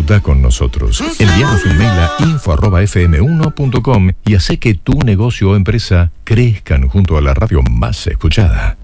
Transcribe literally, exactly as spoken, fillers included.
Disfruta con nosotros. Envíanos un mail a info arroba f m uno punto com y hace que tu negocio o empresa crezcan junto a la radio más escuchada.